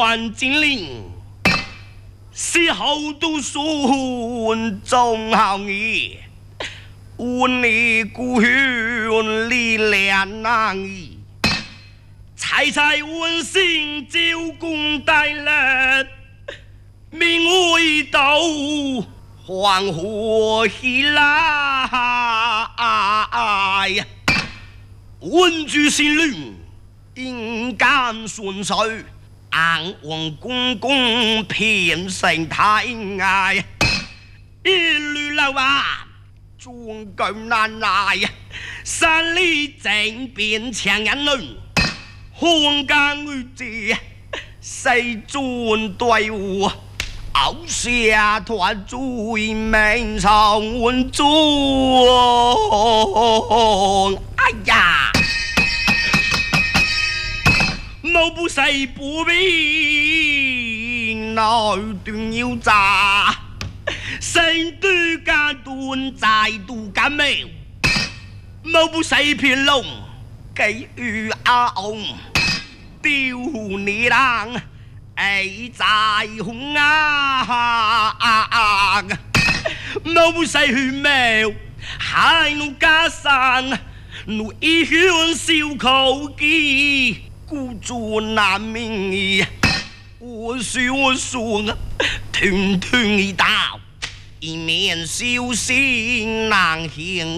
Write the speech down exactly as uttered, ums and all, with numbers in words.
关金陵，死后读书终好义，问你故乡历练难移，采采温馨九公带来，名为道黄河喜来，文居新律，应感顺遂，安王公公偏生太爱，一律老啊，终究难来，山里正变强人论，汉江与之，谁尊队伍？熬下团最命上温中，哎呀！某不谁不必那段要炸，成都间断再度感冒，某不谁偏龙给予阿翁丢你郎。哎，在红啊！某谁去冒，还怒加山，怒一圈小口技，孤注难明。我说我说，团团一道，一面小心难行。